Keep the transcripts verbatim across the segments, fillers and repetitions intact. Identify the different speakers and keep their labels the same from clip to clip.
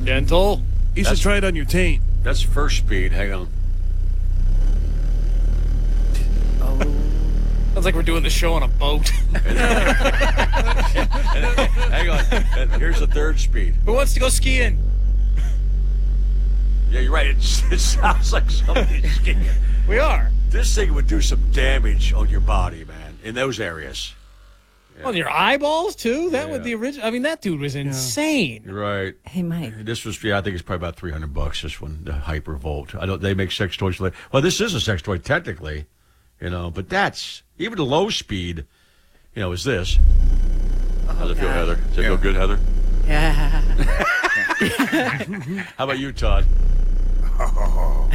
Speaker 1: Gentle.
Speaker 2: You should try it on your taint.
Speaker 3: That's first speed. Hang on.
Speaker 1: Sounds like we're doing the show on a boat.
Speaker 3: Hang on. And here's the third speed.
Speaker 1: Who wants to go skiing?
Speaker 3: Yeah, you're right. It, it sounds like somebody's skiing.
Speaker 1: We are.
Speaker 3: This thing would do some damage on your body, man, in those areas.
Speaker 1: Yeah. On your eyeballs, too? That
Speaker 3: yeah.
Speaker 1: was the original. I mean, that dude was insane.
Speaker 3: You're right.
Speaker 4: Hey, Mike.
Speaker 3: This was, yeah, I think it's probably about three hundred bucks, this one, the Hypervolt. I don't, they make sex toys. Well, this is a sex toy, technically, you know, but that's, even the low speed, you know, is this.
Speaker 4: Oh,
Speaker 3: How's it feel,
Speaker 4: God.
Speaker 3: Heather? Does it
Speaker 5: Yeah.
Speaker 3: feel good, Heather?
Speaker 4: Yeah.
Speaker 3: How about you, Todd?
Speaker 5: Oh.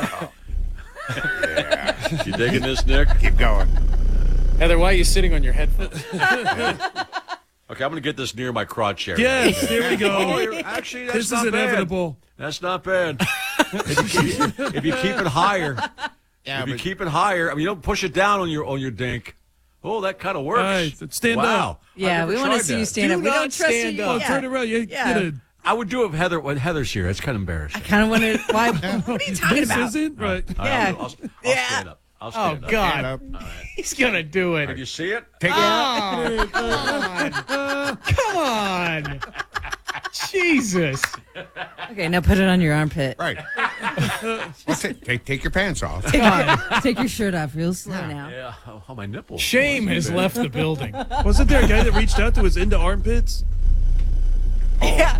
Speaker 5: Yeah.
Speaker 3: You digging this, Nick?
Speaker 5: Keep going.
Speaker 1: Heather, why are you sitting on your headphones?
Speaker 3: Okay, I'm going to get this near my crotch area.
Speaker 2: Yes, there we
Speaker 3: Oh,
Speaker 2: go.
Speaker 3: actually, that's
Speaker 2: This
Speaker 3: not
Speaker 2: is
Speaker 3: bad.
Speaker 2: inevitable.
Speaker 3: That's not bad. if, you keep, if you keep it higher,
Speaker 5: Yeah,
Speaker 3: if you
Speaker 5: but
Speaker 3: keep it higher, I mean, you don't push it down on your on your dink. Oh, that kind of works.
Speaker 2: All right, so stand
Speaker 3: wow.
Speaker 2: up.
Speaker 3: I've
Speaker 4: Yeah,
Speaker 3: never
Speaker 4: we want to
Speaker 3: tried
Speaker 4: see you
Speaker 3: that.
Speaker 4: stand
Speaker 1: Do
Speaker 4: up. We
Speaker 1: not
Speaker 4: don't trust
Speaker 1: stand
Speaker 4: you.
Speaker 1: up.
Speaker 2: Oh,
Speaker 4: Yeah.
Speaker 2: turn around. You
Speaker 4: Yeah.
Speaker 2: get a,
Speaker 3: I would do it with Heather when Heather's here. It's kind of embarrassing.
Speaker 4: I kind of want to. Why? What are you talking
Speaker 2: this
Speaker 4: about?
Speaker 2: isn't right.
Speaker 3: All right,
Speaker 4: Yeah.
Speaker 3: I'll, I'll, I'll
Speaker 4: Yeah.
Speaker 3: stand up. I'll
Speaker 1: Oh,
Speaker 3: stand up.
Speaker 1: God.
Speaker 5: stand up.
Speaker 1: He's going to do
Speaker 3: Did
Speaker 1: it.
Speaker 3: you see it?
Speaker 5: Take it out.
Speaker 1: Oh, come on. Come on. Jesus.
Speaker 4: Okay, now put it on your armpit.
Speaker 5: Right. Well, take, take, take your pants off.
Speaker 4: Take, your, take your shirt off real slow now.
Speaker 3: Yeah. Oh, oh, my nipples.
Speaker 1: Shame has left the building.
Speaker 2: Wasn't there a guy that reached out to his into armpits?
Speaker 4: Yeah.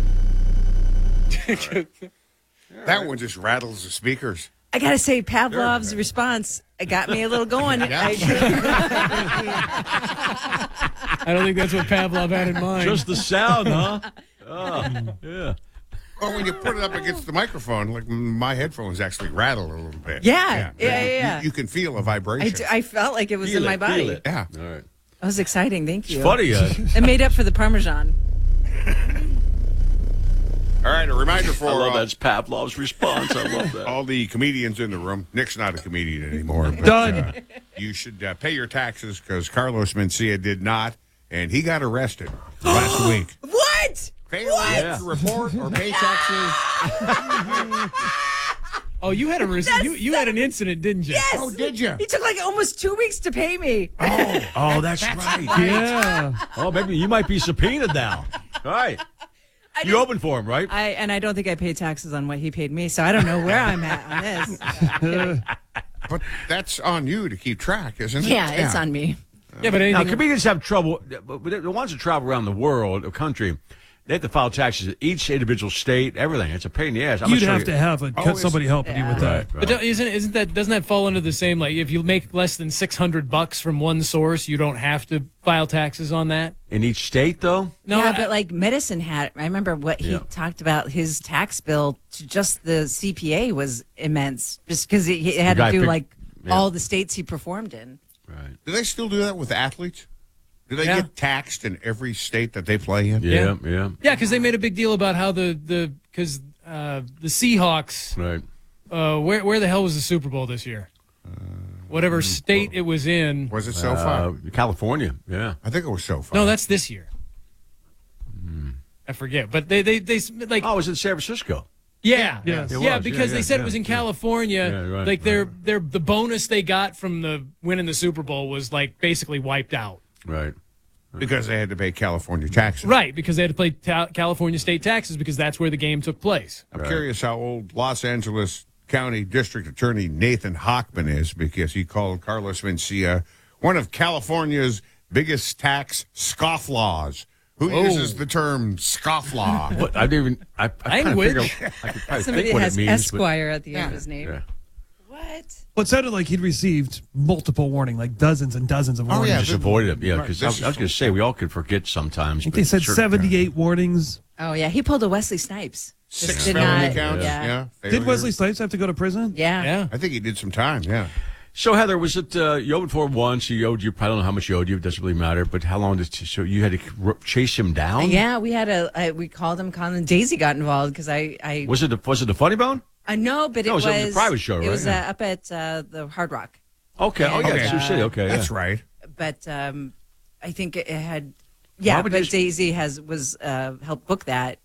Speaker 5: That one just rattles the speakers.
Speaker 4: I gotta say, Pavlov's response it got me a little going. I,
Speaker 1: I don't think that's what Pavlov had in mind.
Speaker 3: Just the sound, huh? Oh, yeah.
Speaker 5: Well, when you put it up against the microphone, like my headphones actually rattle a little bit.
Speaker 4: Yeah, yeah, yeah, yeah.
Speaker 5: You, you can feel a
Speaker 4: I,
Speaker 5: vibration.
Speaker 4: d- I felt like it was
Speaker 3: Feel
Speaker 4: in my
Speaker 3: it,
Speaker 4: body.
Speaker 3: feel it.
Speaker 5: Yeah.
Speaker 3: All right.
Speaker 4: That was exciting. Thank you.
Speaker 3: It's funny. Uh,
Speaker 4: It made up for the Parmesan.
Speaker 5: All right, a reminder for
Speaker 3: I love
Speaker 5: uh,
Speaker 3: that's Pavlov's response. I love that.
Speaker 5: all the comedians in the room. Nick's not a comedian anymore. But,
Speaker 2: Done.
Speaker 5: Uh, you should uh, pay your taxes because Carlos Mencia did not, and he got arrested last week.
Speaker 4: What?
Speaker 5: Failure
Speaker 3: Yeah.
Speaker 5: to report or pay taxes.
Speaker 1: Oh, you had a res- you you had an incident, didn't you?
Speaker 4: Yes.
Speaker 5: Oh, did you?
Speaker 4: He took like almost two weeks to pay me.
Speaker 5: Oh,
Speaker 3: Oh, that's right.
Speaker 2: Yeah.
Speaker 3: Oh, maybe you might be subpoenaed now. All right.
Speaker 4: I
Speaker 3: You
Speaker 4: didn't-
Speaker 3: opened for him, right?
Speaker 4: I and I don't think I paid taxes on what he paid me, so I don't know where I'm at on this.
Speaker 5: but that's on you to keep track, isn't it?
Speaker 4: Yeah, it's on me.
Speaker 1: Yeah, but
Speaker 3: Now,
Speaker 1: anything.
Speaker 3: comedians have trouble. But the ones that travel around the world, the country, they have to file taxes at each individual state, everything. It's a pain in the ass. I'm
Speaker 2: You'd
Speaker 3: gonna show
Speaker 2: have
Speaker 3: you-
Speaker 2: to have a,
Speaker 5: Oh, is-
Speaker 2: somebody helping you with that.
Speaker 3: Right,
Speaker 1: But
Speaker 3: right.
Speaker 1: don't- isn't isn't that doesn't that fall under the same, like if you make less than six hundred bucks from one source, you don't have to file taxes on that?
Speaker 3: In each state, though?
Speaker 1: No,
Speaker 4: yeah,
Speaker 1: I-
Speaker 4: but like medicine hat, I remember what he
Speaker 3: Yeah.
Speaker 4: talked about. His tax bill to just the C P A was immense, just because he, he had
Speaker 3: The
Speaker 4: to
Speaker 3: guy
Speaker 4: do
Speaker 3: picked-
Speaker 4: like
Speaker 3: yeah.
Speaker 4: all the states he performed in.
Speaker 3: Right.
Speaker 5: Do they still do that with athletes? Do they
Speaker 1: Yeah.
Speaker 5: get taxed in every state that they play in?
Speaker 3: Yeah, yeah.
Speaker 1: yeah, because they made a big deal about how the the because uh, the Seahawks.
Speaker 3: Right.
Speaker 1: Uh, where where the hell was the Super Bowl this year? Whatever state it was in.
Speaker 5: Was it so
Speaker 3: Uh,
Speaker 5: far?
Speaker 3: California, yeah.
Speaker 5: I think it was so far.
Speaker 1: No, that's this year. I forget, but they they they like
Speaker 3: Oh, it was in San Francisco.
Speaker 1: yeah
Speaker 2: Yes.
Speaker 3: It
Speaker 1: yeah
Speaker 3: was,
Speaker 1: because
Speaker 3: yeah,
Speaker 1: they
Speaker 3: yeah,
Speaker 1: said
Speaker 3: yeah,
Speaker 1: it was in
Speaker 3: yeah.
Speaker 1: California.
Speaker 3: Yeah, right,
Speaker 1: like their
Speaker 3: right.
Speaker 1: their the bonus they got from the winning the Super Bowl was like basically wiped out.
Speaker 3: Right.
Speaker 5: because they had to pay California taxes.
Speaker 1: Right, because they had to pay ta- California state taxes because that's where the game took place.
Speaker 5: I'm curious how old Los Angeles County District Attorney Nathan Hochman is, because he called Carlos Mencia one of California's biggest tax scofflaws. Who
Speaker 1: Whoa.
Speaker 5: uses the term scofflaw?
Speaker 3: What I didn't even. I, I kind of
Speaker 1: Language.
Speaker 3: figure. I could probably
Speaker 4: Somebody
Speaker 3: think what
Speaker 4: has
Speaker 3: it means. but-
Speaker 4: Esquire at the end of his name.
Speaker 3: Yeah.
Speaker 4: What?
Speaker 2: Well, it sounded like he'd received multiple warning, like dozens and dozens of
Speaker 5: Oh,
Speaker 2: warnings.
Speaker 5: yeah,
Speaker 3: Just
Speaker 5: this-
Speaker 3: avoided it, yeah.
Speaker 5: right,
Speaker 3: Because I,
Speaker 5: this
Speaker 3: was-
Speaker 5: is
Speaker 3: I was going to say we all could forget sometimes.
Speaker 2: I think
Speaker 3: but
Speaker 2: they said
Speaker 3: certain-
Speaker 2: seventy-eight warnings.
Speaker 4: Oh yeah, he pulled a Wesley Snipes. Just
Speaker 5: Six
Speaker 4: did
Speaker 5: felony
Speaker 4: not-
Speaker 5: counts.
Speaker 4: Yeah.
Speaker 5: Yeah.
Speaker 2: Did
Speaker 5: failure.
Speaker 2: Wesley Snipes have to go to prison?
Speaker 4: Yeah.
Speaker 1: Yeah.
Speaker 5: I think he did some time. Yeah.
Speaker 3: So Heather, was it uh, you owed for once? You owed you. I don't know how much you owed you. It doesn't really matter. But how long did so you had to r- chase him down?
Speaker 4: Yeah, we had a I, we called him. Colin Daisy got involved because I I
Speaker 3: Was it the, was it the Funny Bone?
Speaker 4: I know, but
Speaker 3: No,
Speaker 4: it
Speaker 3: it was
Speaker 4: was,
Speaker 3: a private show,
Speaker 4: It
Speaker 3: right?
Speaker 4: was
Speaker 3: Yeah.
Speaker 4: uh, up at uh, the Hard Rock,
Speaker 3: Okay. Oh yeah,
Speaker 4: Okay.
Speaker 3: Sioux City. Okay,
Speaker 5: That's
Speaker 3: yeah.
Speaker 5: right.
Speaker 4: but um, I think it had.
Speaker 3: Why
Speaker 4: Yeah,
Speaker 3: would
Speaker 4: but
Speaker 3: you-
Speaker 4: Daisy has was uh, helped book that,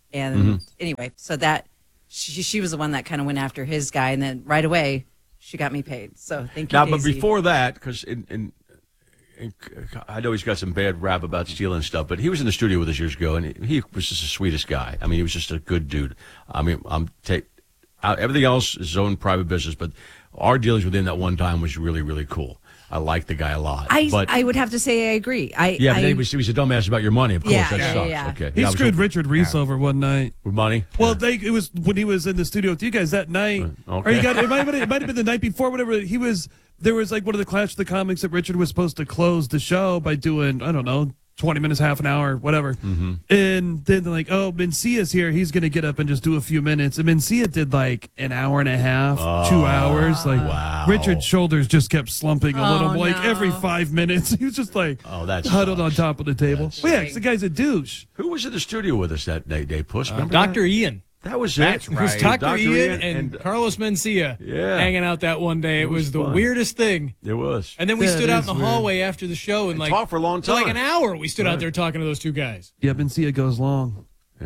Speaker 4: And
Speaker 3: Mm-hmm.
Speaker 4: anyway, so that she, she was the one that kind of went after his guy, and then right away she got me paid. So thank you.
Speaker 3: Now, but
Speaker 4: Daisy.
Speaker 3: before that, because in, in, in, I know he's got some bad rap about stealing stuff, but he was in the studio with us years ago, and he, he was just the sweetest guy. I mean, he was just a good dude. I mean, I'm take everything else is his own private business, but our dealings with him that one time was really, really cool. I like the guy a lot.
Speaker 4: I
Speaker 3: but,
Speaker 4: I would have to say I agree. I
Speaker 3: yeah, but
Speaker 4: I,
Speaker 3: then he was, he was a dumbass about your money. Of course,
Speaker 4: Yeah,
Speaker 3: that
Speaker 4: yeah,
Speaker 3: sucks.
Speaker 4: yeah.
Speaker 3: Okay,
Speaker 2: He
Speaker 3: Yeah, I was
Speaker 2: screwed
Speaker 3: hoping-
Speaker 2: Richard Reese over one night.
Speaker 3: with money.
Speaker 2: Well,
Speaker 3: Yeah.
Speaker 2: they it was when he was in the studio with you guys that night.
Speaker 3: Uh,
Speaker 2: Or you
Speaker 3: okay.
Speaker 2: got it might, have been, it might have been the night before, whatever. He was there was like one of the Clash of the Comics that Richard was supposed to close the show by doing I don't know twenty minutes, half an hour, whatever.
Speaker 3: Mm-hmm.
Speaker 2: And then they're like, oh, Mencia's here. He's gonna get up and just do a few minutes. And Mencia did like an hour and a half, two hours. Like
Speaker 3: Wow.
Speaker 2: Richard's shoulders just kept slumping a
Speaker 4: Oh,
Speaker 2: little, like
Speaker 4: no.
Speaker 2: every five minutes. He was just like
Speaker 3: Oh, that
Speaker 2: huddled
Speaker 3: sucks.
Speaker 2: on top of the table.
Speaker 3: That
Speaker 2: Well, yeah, 'cause the guy's a douche.
Speaker 3: Who was in the studio with us that day, Dave Puss? Remember
Speaker 1: Doctor
Speaker 3: that?
Speaker 1: Ian.
Speaker 3: That was
Speaker 5: That's
Speaker 3: it.
Speaker 1: It was
Speaker 5: Right.
Speaker 1: Doctor
Speaker 3: Doctor
Speaker 1: Ian,
Speaker 3: Ian
Speaker 1: and,
Speaker 3: and-
Speaker 1: Carlos Mencia
Speaker 3: Yeah.
Speaker 1: hanging out that one day. It,
Speaker 3: was
Speaker 1: was, the
Speaker 3: fun.
Speaker 1: weirdest thing.
Speaker 3: It was.
Speaker 1: And then we
Speaker 2: Yeah,
Speaker 1: stood
Speaker 2: it
Speaker 1: out
Speaker 2: is
Speaker 1: in the
Speaker 2: weird.
Speaker 1: hallway after the show and like
Speaker 3: talked for a long
Speaker 1: for like
Speaker 3: time.
Speaker 1: an hour. We stood out there talking to those two guys.
Speaker 2: Yeah, Mencia goes long.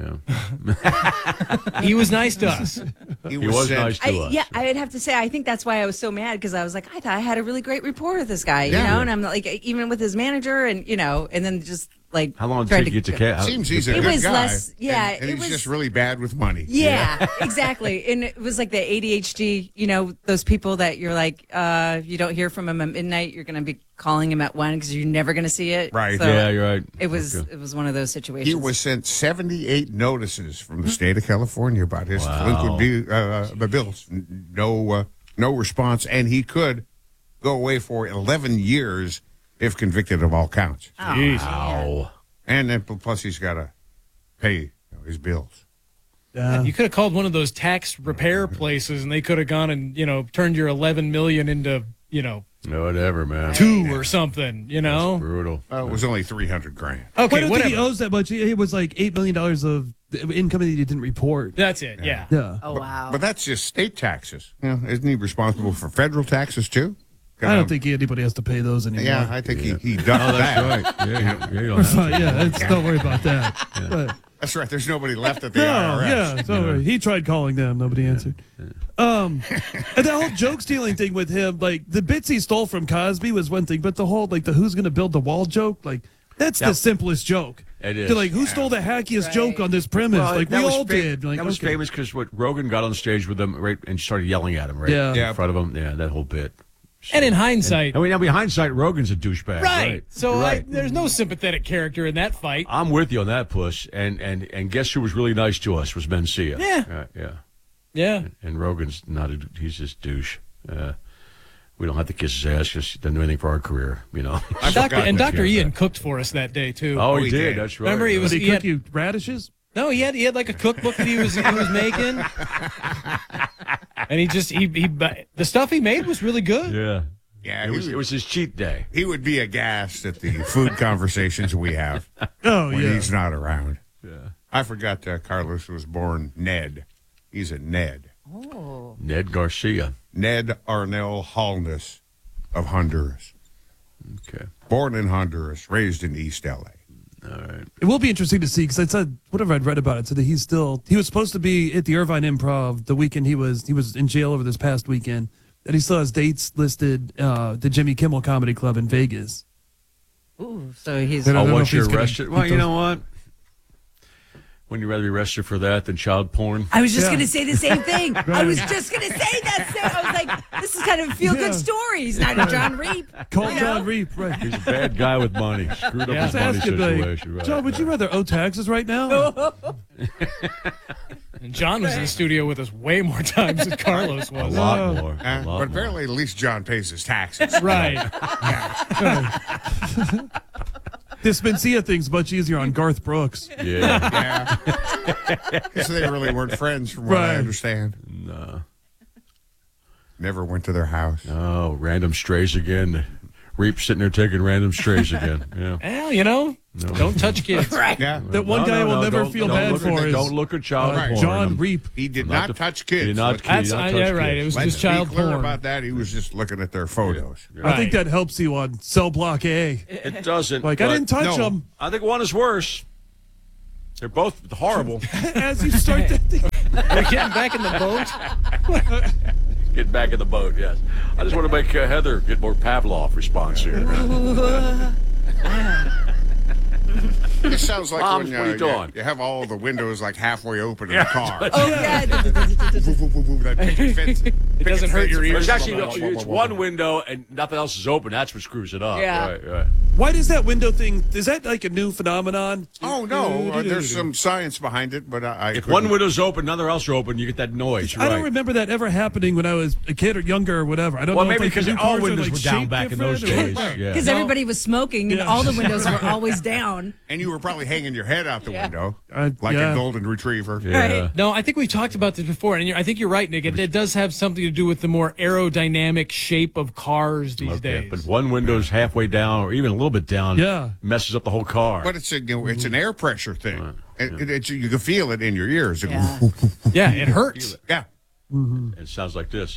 Speaker 3: Yeah.
Speaker 1: He was nice to us.
Speaker 5: He
Speaker 3: He was
Speaker 5: sent-
Speaker 3: nice to
Speaker 4: I,
Speaker 3: us.
Speaker 4: yeah, I would have to say I think that's why I was so mad because I was like I thought I had a really great rapport with this guy, you
Speaker 5: Yeah.
Speaker 4: know, and I'm like even with his manager and you know, and then just like
Speaker 3: How long did
Speaker 4: tried
Speaker 3: it take you to get?
Speaker 5: Seems he's a
Speaker 4: It
Speaker 5: good
Speaker 4: was
Speaker 5: guy.
Speaker 4: less- yeah,
Speaker 5: and, and
Speaker 4: it
Speaker 5: he's
Speaker 4: was-
Speaker 5: just really bad with money.
Speaker 4: Yeah, exactly. And it was like the A D H D, you know, those people that you're like, uh, if you don't hear from him at midnight, you're going to be calling him at one because you're never going to see it.
Speaker 5: Right.
Speaker 4: So
Speaker 3: Yeah, you're right.
Speaker 4: It was
Speaker 3: Okay.
Speaker 4: it was one of those situations.
Speaker 5: He was sent seventy-eight notices from the state of California about his
Speaker 3: Wow.
Speaker 5: delinquent bi- uh, bills. N- No, uh, no response, and he could go away for eleven years if convicted of all counts.
Speaker 4: Oh,
Speaker 1: Jeez.
Speaker 3: Wow.
Speaker 5: And then plus he's got to pay you know, his bills.
Speaker 2: Yeah.
Speaker 1: You could have called one of those tax repair places, and they could have gone and you know turned your eleven million into you know
Speaker 3: No, whatever, man.
Speaker 1: two or something. You know.
Speaker 3: Brutal.
Speaker 5: Uh, it was only three hundred grand.
Speaker 2: I
Speaker 1: Okay,
Speaker 2: don't
Speaker 1: whatever.
Speaker 2: think he owes that much. It was like eight million dollars of income that he didn't report.
Speaker 1: That's it. Yeah.
Speaker 2: Yeah.
Speaker 4: Oh wow.
Speaker 5: But that's just state taxes. You know, isn't he responsible for federal taxes too?
Speaker 2: I don't think anybody has to pay those anymore.
Speaker 5: Yeah, I think he, he ducked
Speaker 3: Oh,
Speaker 5: that.
Speaker 3: that's right. Yeah, yeah, you don't
Speaker 2: We're
Speaker 3: have to.
Speaker 2: fine. Yeah, it's, don't worry about that. But,
Speaker 5: That's right. There's nobody left at the
Speaker 2: no,
Speaker 5: I R S.
Speaker 2: yeah, don't worry. He tried calling them. Nobody answered. Um, and the whole joke stealing thing with him, like the bits he stole from Cosby was one thing, but the whole like the who's going to build the wall joke, like that's the
Speaker 3: Yep.
Speaker 2: simplest joke.
Speaker 3: It is.
Speaker 2: They're like, who stole the hackiest joke on this premise?
Speaker 3: Well,
Speaker 2: like we
Speaker 3: that was
Speaker 2: all
Speaker 3: fam-
Speaker 2: did. Like,
Speaker 3: that was
Speaker 2: okay.
Speaker 3: famous because what Rogan got on stage with them, right, and started yelling at him, right,
Speaker 2: Yeah.
Speaker 5: Yeah.
Speaker 3: in front of him. Yeah, that whole bit.
Speaker 1: And in hindsight,
Speaker 3: I mean, now behind hindsight, Rogan's a douchebag,
Speaker 1: right.
Speaker 3: right?
Speaker 1: So
Speaker 3: You're
Speaker 1: I,
Speaker 3: right.
Speaker 1: there's no sympathetic character in that fight.
Speaker 3: I'm with you on that, Puss. And and and guess who was really nice to us was Mencia.
Speaker 1: Yeah.
Speaker 3: Uh, yeah.
Speaker 1: Yeah.
Speaker 3: And Rogan's not a, he's just douche. Uh, we don't have to kiss his ass because he doesn't do anything for our career, you know.
Speaker 5: I
Speaker 1: Doctor
Speaker 5: forgot
Speaker 1: and
Speaker 5: to
Speaker 1: Doctor
Speaker 5: hear
Speaker 1: Ian
Speaker 5: that.
Speaker 1: cooked for us that day too.
Speaker 3: oh,
Speaker 5: Oh,
Speaker 3: he,
Speaker 5: he
Speaker 3: did.
Speaker 5: did.
Speaker 3: That's right.
Speaker 1: Remember, he was-
Speaker 2: Did he
Speaker 1: he
Speaker 2: cook
Speaker 1: had-
Speaker 2: you radishes?
Speaker 1: No, he had he had like a cookbook that he was he was making, and he just he he the stuff he made was really good.
Speaker 3: Yeah.
Speaker 5: Yeah,
Speaker 3: It
Speaker 5: he
Speaker 3: was
Speaker 5: would-
Speaker 3: it was his cheat day.
Speaker 5: He would be aghast at the food conversations we have
Speaker 2: Oh
Speaker 5: when
Speaker 2: yeah.
Speaker 5: he's not around.
Speaker 3: Yeah.
Speaker 5: I forgot uh, Carlos was born Ned. He's a Ned.
Speaker 4: Oh.
Speaker 3: Ned Garcia.
Speaker 5: Ned Arnell Holness of Honduras.
Speaker 3: Okay.
Speaker 5: Born in Honduras, raised in East L A.
Speaker 3: All right.
Speaker 2: It will be interesting to see because I said whatever I'd read about it said that he's still he was supposed to be at the Irvine Improv the weekend he was he was in jail over this past weekend and he still has dates listed uh, the Jimmy Kimmel Comedy Club in Vegas.
Speaker 4: Ooh, so he's
Speaker 2: Then I
Speaker 3: Oh,
Speaker 2: don't know
Speaker 3: once
Speaker 2: if
Speaker 3: you're
Speaker 2: he's gonna
Speaker 3: arrested.
Speaker 2: keep
Speaker 3: Well, you
Speaker 2: those-
Speaker 3: know what? Wouldn't you rather be arrested for that than child porn?
Speaker 4: I was just
Speaker 2: Yeah.
Speaker 4: going to say the same thing. I was just going to say that. So I was like, this is kind of a feel good
Speaker 2: Yeah.
Speaker 4: story. He's not a John Reap.
Speaker 2: Call
Speaker 4: you
Speaker 2: John
Speaker 4: know?
Speaker 2: Reap, right?
Speaker 3: He's a bad guy with money. Screwed up
Speaker 1: Yeah.
Speaker 3: his
Speaker 2: Let's
Speaker 3: money
Speaker 2: ask him, like,
Speaker 3: situation. Right,
Speaker 2: John, would you
Speaker 3: right.
Speaker 2: rather owe taxes right now?
Speaker 1: And John was in the studio with us way more times than Carlos
Speaker 3: A
Speaker 1: was.
Speaker 3: lot
Speaker 2: Uh,
Speaker 3: more.
Speaker 5: Uh,
Speaker 3: A lot
Speaker 5: but
Speaker 3: more.
Speaker 5: apparently, at least John pays his taxes.
Speaker 1: Right.
Speaker 2: This Mencia thing's much easier on Garth Brooks.
Speaker 3: Yeah.
Speaker 5: Yeah. Because they really weren't friends, from what I
Speaker 2: Right.
Speaker 5: understand.
Speaker 3: No.
Speaker 5: Never went to their house.
Speaker 3: Oh, random strays again. Reap sitting there taking random strays again. Yeah.
Speaker 1: Well, you know, don't touch kids.
Speaker 4: Right.
Speaker 5: Yeah.
Speaker 2: That one
Speaker 3: No,
Speaker 2: guy
Speaker 3: no,
Speaker 2: will
Speaker 3: no,
Speaker 2: never
Speaker 3: don't-
Speaker 2: feel
Speaker 3: don't
Speaker 2: bad
Speaker 3: look
Speaker 2: for
Speaker 3: at,
Speaker 2: is
Speaker 3: Don't look at child
Speaker 5: Right.
Speaker 3: porn.
Speaker 2: John
Speaker 3: I'm-
Speaker 2: Reap.
Speaker 5: He did
Speaker 3: Not
Speaker 5: not,
Speaker 3: the-
Speaker 5: touch
Speaker 3: he
Speaker 5: kids.
Speaker 3: did not-
Speaker 5: Let's-
Speaker 3: he
Speaker 1: That's
Speaker 3: did not
Speaker 1: uh,
Speaker 3: touch
Speaker 1: yeah, right.
Speaker 3: kids.
Speaker 1: It was
Speaker 5: Let's
Speaker 1: just child
Speaker 5: be clear
Speaker 1: porn.
Speaker 5: about that. He was just looking at their photos.
Speaker 2: I think
Speaker 1: Right.
Speaker 2: that helps you on cell block A.
Speaker 3: It doesn't.
Speaker 2: Like I
Speaker 3: but
Speaker 2: didn't touch
Speaker 5: no.
Speaker 2: him.
Speaker 3: I think one is worse. They're both horrible.
Speaker 2: As you start to think,
Speaker 1: We're getting back in the boat.
Speaker 3: Get back in the boat, yes. I just want to make uh, Heather get more Pavlov response here.
Speaker 5: It sounds like
Speaker 3: Moms,
Speaker 5: when
Speaker 3: what are
Speaker 5: uh,
Speaker 3: you doing?
Speaker 5: you have all the windows like halfway open in the car.
Speaker 4: Oh, yeah.
Speaker 5: That picket fence-
Speaker 1: It
Speaker 5: picket
Speaker 1: doesn't hurt
Speaker 5: fence
Speaker 1: your
Speaker 5: effect.
Speaker 1: ears.
Speaker 3: It's actually no, it's one window and nothing else is open. That's what screws it up.
Speaker 4: Yeah.
Speaker 3: Right, right.
Speaker 2: why does that window thing? Is that like a new phenomenon?
Speaker 5: Oh, no. Uh, there's some science behind it, but I, I
Speaker 3: If
Speaker 5: couldn't-
Speaker 3: one window's open, none else are open, you get that noise.
Speaker 2: I don't
Speaker 3: right.
Speaker 2: remember that ever happening when I was a kid or younger or whatever. I don't
Speaker 3: Well,
Speaker 2: know.
Speaker 3: maybe
Speaker 2: if, like,
Speaker 3: because
Speaker 2: the new
Speaker 3: all
Speaker 2: cars are,
Speaker 3: windows
Speaker 2: like,
Speaker 3: were down
Speaker 2: shaped
Speaker 3: back in those
Speaker 2: different
Speaker 3: days.
Speaker 2: or-
Speaker 3: Yeah.
Speaker 4: Because everybody was smoking and
Speaker 2: Yeah.
Speaker 4: all the windows were always down.
Speaker 5: And you were probably hanging your head out the
Speaker 4: Yeah.
Speaker 5: window
Speaker 2: Uh,
Speaker 5: like
Speaker 2: yeah.
Speaker 5: a golden retriever.
Speaker 3: Yeah.
Speaker 4: Right.
Speaker 1: No, I think we talked about this before, and you're, I think you're right, Nick. It, it does have something to do with the more aerodynamic shape of cars these
Speaker 3: Okay,
Speaker 1: days.
Speaker 3: but one window's halfway down or even a little bit down
Speaker 2: Yeah.
Speaker 3: messes up the whole car.
Speaker 5: But it's a, you know, it's an air pressure thing. It, it, it's- you can feel it in your ears. It-
Speaker 4: Yeah.
Speaker 1: yeah, it hurts.
Speaker 5: yeah.
Speaker 3: It sounds like this.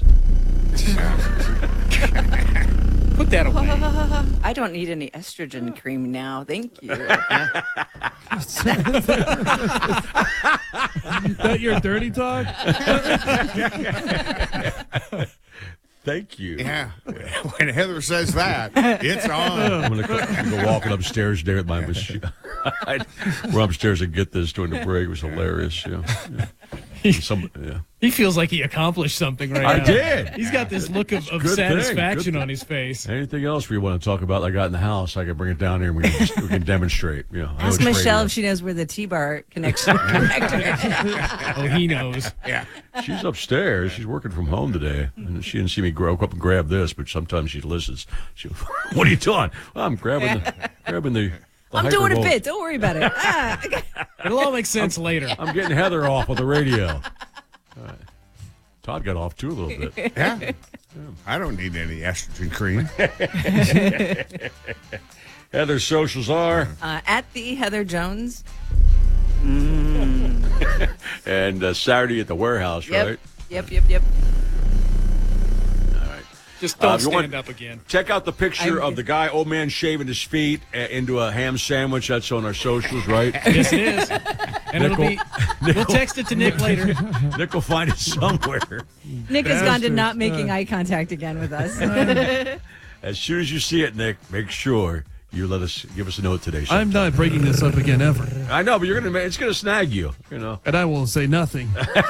Speaker 1: Put that away.
Speaker 4: I don't need any estrogen cream now. Thank you.
Speaker 2: That your dirty talk?
Speaker 3: Thank you.
Speaker 5: Yeah. When Heather says that, it's on.
Speaker 3: I'm going to go walking upstairs there at my machine. I run upstairs and get this during the break. It was hilarious. Yeah. Yeah. Some, yeah.
Speaker 1: He feels like he accomplished something right
Speaker 3: I
Speaker 1: now.
Speaker 3: did.
Speaker 1: He's got this look of, of
Speaker 3: Good thing.
Speaker 1: satisfaction
Speaker 3: Good
Speaker 1: on his face.
Speaker 3: Anything else we want to talk about that I got in the house, I can bring it down here and we can, we can demonstrate. You know, I know
Speaker 4: Ask
Speaker 3: it's
Speaker 4: Michelle
Speaker 3: radio.
Speaker 4: if she knows where the T-bar connection connector
Speaker 1: Oh, he knows.
Speaker 5: Yeah.
Speaker 3: She's upstairs. She's working from home today. And she didn't see me grow up and grab this, but sometimes she listens. She, what are you doing? Well, I'm grabbing the, grabbing the, the
Speaker 4: I'm doing a
Speaker 3: hypervolt.
Speaker 4: bit. Don't worry about it. Ah, okay.
Speaker 1: It'll all make sense later.
Speaker 3: I'm getting Heather off of the radio. All right. Todd got off too a little bit.
Speaker 5: Yeah. I don't need any estrogen cream.
Speaker 3: Heather's socials are,
Speaker 4: Uh, at the Heather Jones.
Speaker 3: and uh, Saturday at the warehouse,
Speaker 4: Yep.
Speaker 3: right?
Speaker 4: Yep. Yep. Yep.
Speaker 3: All right.
Speaker 1: Just
Speaker 3: Uh,
Speaker 1: don't
Speaker 3: if you
Speaker 1: stand
Speaker 3: want-
Speaker 1: up again.
Speaker 3: Check out the picture
Speaker 4: I-
Speaker 3: of the guy, old man shaving his feet uh, into a ham sandwich. That's on our socials, right?
Speaker 1: Yes, it is. And it'll be.
Speaker 3: Nickel.
Speaker 1: We'll text it to Nick later.
Speaker 3: Nick will find it somewhere.
Speaker 4: Nick has gone to
Speaker 2: Bastard.
Speaker 4: not making eye contact again with us.
Speaker 3: As soon as you see it, Nick, make sure you let us give us a note today.
Speaker 2: I'm not breaking this up again ever.
Speaker 3: I know, but you're gonna. It's gonna snag you. You know.
Speaker 2: And I will say nothing.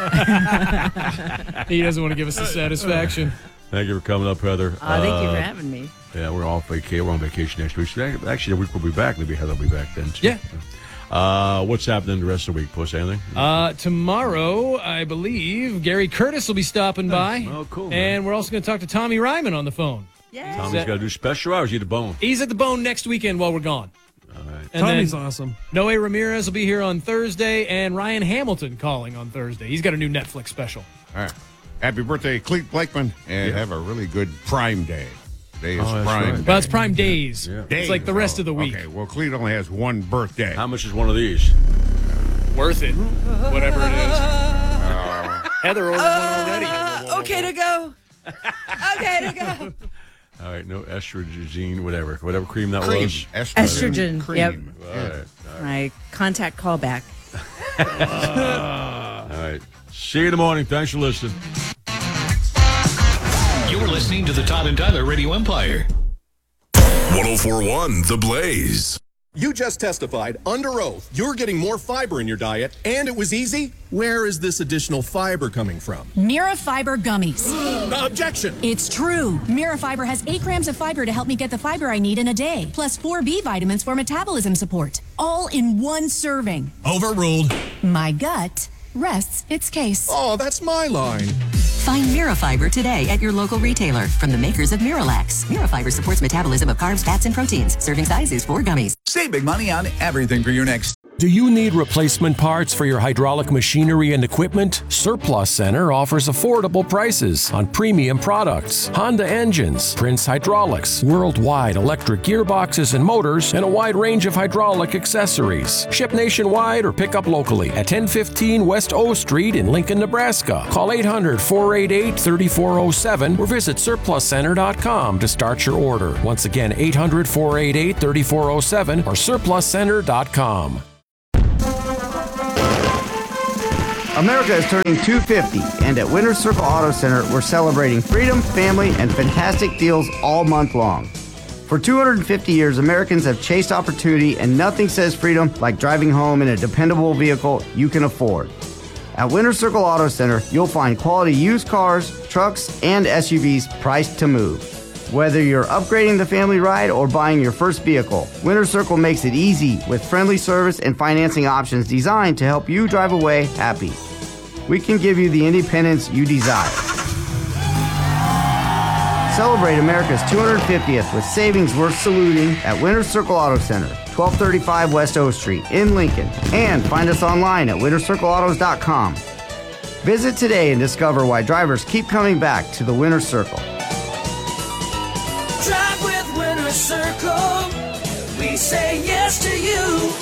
Speaker 1: He doesn't want to give us the satisfaction.
Speaker 3: Thank you for coming up, Heather.
Speaker 4: Uh, thank you
Speaker 3: Uh,
Speaker 4: for having me.
Speaker 3: Yeah, we're off vacation. We're on vacation next week. So actually, a week we'll be back. Maybe Heather will be back then too.
Speaker 1: Yeah.
Speaker 3: Uh, what's happening the rest of the week, Puss? Anything?
Speaker 1: Uh, tomorrow, I believe Gary Curtis will be stopping by.
Speaker 3: Oh, cool, man.
Speaker 1: And we're also going to talk to Tommy Ryman on the phone.
Speaker 4: Yeah.
Speaker 3: Tommy's
Speaker 1: that-
Speaker 3: got to do special hours. Eat a bone.
Speaker 1: He's at the Bone next weekend while we're gone.
Speaker 3: All right.
Speaker 1: And
Speaker 2: Tommy's
Speaker 1: then
Speaker 2: awesome.
Speaker 1: Noe Ramirez will be here on Thursday, and Ryan Hamilton calling on Thursday. He's got a new Netflix special.
Speaker 5: All right. Happy birthday, Cleet Blakeman, and
Speaker 3: Yeah.
Speaker 5: have a really good Prime Day. Day is
Speaker 3: Oh, that's
Speaker 5: Prime
Speaker 3: right.
Speaker 5: Day.
Speaker 1: Well, it's Prime Days.
Speaker 3: Yeah.
Speaker 1: It's like the rest of the week.
Speaker 5: Okay, well, Cleet only has one birthday.
Speaker 3: How much is one of these?
Speaker 1: Worth it. Whatever it is. Heather ordered one already.
Speaker 4: Uh, okay to go. Okay to go.
Speaker 3: All right, no estrogen, whatever, whatever cream that
Speaker 5: Cream.
Speaker 3: was.
Speaker 5: Estrogen.
Speaker 4: Estrogen,
Speaker 5: Cream.
Speaker 4: yep.
Speaker 3: All right,
Speaker 4: My contact callback.
Speaker 3: all right. See you in the morning. Thanks for listening.
Speaker 6: You're listening to the Todd and Tyler Radio Empire.
Speaker 7: one oh four point one The Blaze.
Speaker 8: You just testified under oath you're getting more fiber in your diet, and it was easy. Where is this additional fiber coming from?
Speaker 9: Mirafiber gummies.
Speaker 8: Objection!
Speaker 9: It's true. Mirafiber has eight grams of fiber to help me get the fiber I need in a day, plus four B vitamins for metabolism support, all in one serving.
Speaker 8: Overruled.
Speaker 9: My gut rests its case.
Speaker 8: Oh, that's my line.
Speaker 10: Find Mirafiber today at your local retailer from the makers of Miralax. Mirafiber supports metabolism of carbs, fats, and proteins. Serving size is four gummies.
Speaker 11: Save big money on everything for your next.
Speaker 12: Do you need replacement parts for your hydraulic machinery and equipment? Surplus Center offers affordable prices on premium products, Honda engines, Prince Hydraulics, worldwide electric gearboxes and motors, and a wide range of hydraulic accessories. Ship nationwide or pick up locally at ten fifteen West O Street in Lincoln, Nebraska. Call eight hundred, four eight eight, three four zero seven or visit surplus center dot com to start your order. Once again, eight hundred, four eight eight, three four zero seven or surplus center dot com.
Speaker 13: America is turning two fifty, and at Winter Circle Auto Center, we're celebrating freedom, family, and fantastic deals all month long. For two hundred fifty years, Americans have chased opportunity, and nothing says freedom like driving home in a dependable vehicle you can afford. At Winter Circle Auto Center, you'll find quality used cars, trucks, and S U Vs priced to move. Whether you're upgrading the family ride or buying your first vehicle, Winter Circle makes it easy with friendly service and financing options designed to help you drive away happy. We can give you the independence you desire. Celebrate America's two hundred fiftieth with savings worth saluting at Winter Circle Auto Center, twelve thirty-five West O Street in Lincoln. And find us online at winter circle autos dot com. Visit today and discover why drivers keep coming back to the Winter Circle.
Speaker 14: Drive with Winter Circle. We say yes to you.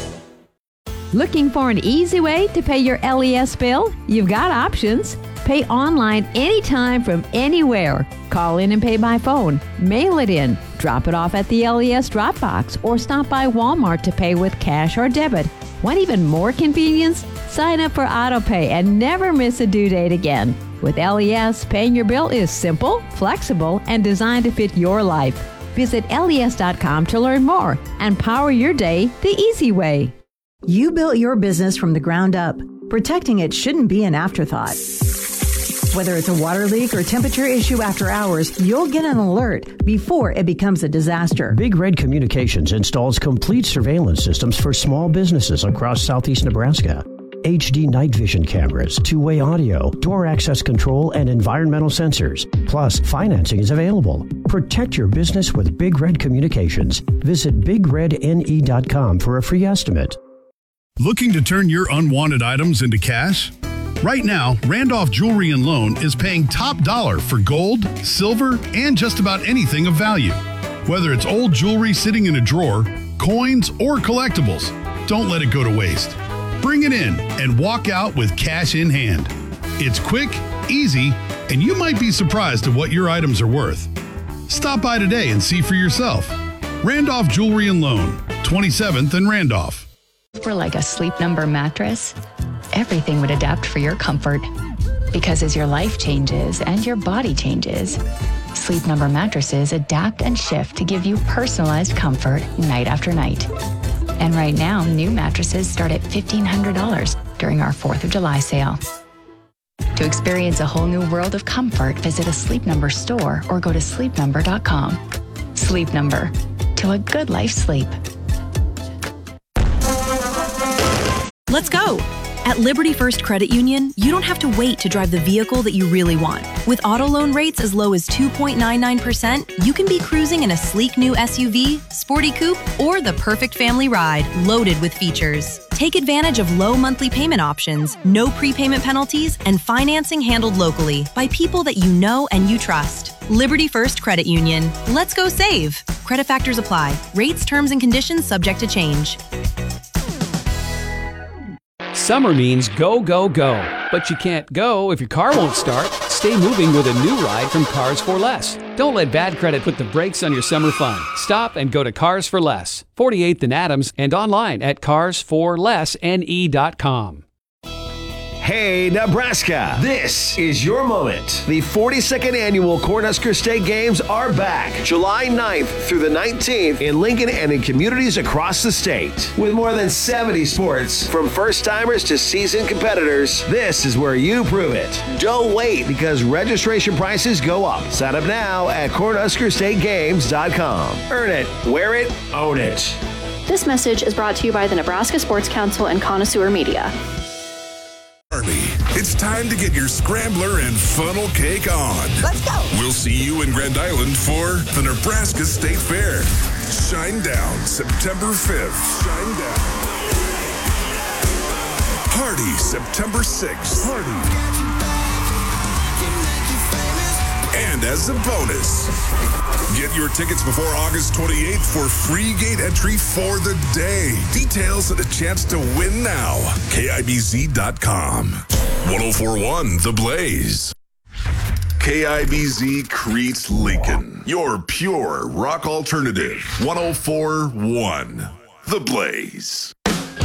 Speaker 15: Looking for an easy way to pay your L E S bill? You've got options. Pay online anytime from anywhere. Call in and pay by phone. Mail it in. Drop it off at the L E S drop box or stop by Walmart to pay with cash or debit. Want even more convenience? Sign up for AutoPay and never miss a due date again. With L E S, paying your bill is simple, flexible, and designed to fit your life. Visit L E S dot com to learn more and power your day the easy way.
Speaker 16: You built your business from the ground up. Protecting it shouldn't be an afterthought. Whether it's a water leak or temperature issue after hours, you'll get an alert before it becomes a disaster.
Speaker 17: Big Red Communications installs complete surveillance systems for small businesses across southeast Nebraska. H D night vision cameras, two-way audio, door access control, and environmental sensors. Plus, financing is available. Protect your business with Big Red Communications. Visit big red n e dot com for a free estimate.
Speaker 18: Looking to turn your unwanted items into cash? Right now, Randolph Jewelry and Loan is paying top dollar for gold, silver, and just about anything of value. Whether it's old jewelry sitting in a drawer, coins, or collectibles, don't let it go to waste. Bring it in and walk out with cash in hand. It's quick, easy, and you might be surprised at what your items are worth. Stop by today and see for yourself. Randolph Jewelry and Loan, twenty-seventh and Randolph.
Speaker 19: For like a Sleep Number mattress, everything would adapt for your comfort. Because as your life changes and your body changes, Sleep Number mattresses adapt and shift to give you personalized comfort night after night. And right now, new mattresses start at fifteen hundred dollars during our fourth of July sale. To experience a whole new world of comfort, visit a Sleep Number store or go to sleep number dot com. Sleep Number. To a good life sleep.
Speaker 20: Let's go. At Liberty First Credit Union, you don't have to wait to drive the vehicle that you really want. With auto loan rates as low as two point nine nine percent, you can be cruising in a sleek new S U V, sporty coupe, or the perfect family ride loaded with features. Take advantage of low monthly payment options, no prepayment penalties, and financing handled locally by people that you know and you trust. Liberty First Credit Union. Let's go save. Credit factors apply. Rates, terms, and conditions subject to change.
Speaker 21: Summer means go, go, go. But you can't go if your car won't start. Stay moving with a new ride from Cars for Less. Don't let bad credit put the brakes on your summer fun. Stop and go to Cars for Less, forty-eighth and Adams, and online at cars for less n e dot com.
Speaker 22: Hey, Nebraska, this is your moment. The forty-second annual Cornhusker State Games are back July ninth through the nineteenth in Lincoln and in communities across the state. With more than seventy sports, from first-timers to seasoned competitors, this is where you prove it. Don't wait because registration prices go up. Sign up now at cornhusker state games dot com. Earn it, wear it, own it.
Speaker 23: This message is brought to you by the Nebraska Sports Council and Connoisseur Media.
Speaker 7: It's time to get your scrambler and funnel cake on.
Speaker 14: Let's go.
Speaker 7: We'll see you in Grand Island for the Nebraska State Fair. Shine Down, September fifth. Shine Down. Party, September sixth. Party. And as a bonus, get your tickets before August twenty-eighth for free gate entry for the day. Details and a chance to win now. K I B Z dot com. ten forty-one The Blaze. K I B Z Crete Lincoln. Your pure rock alternative. ten forty-one The Blaze.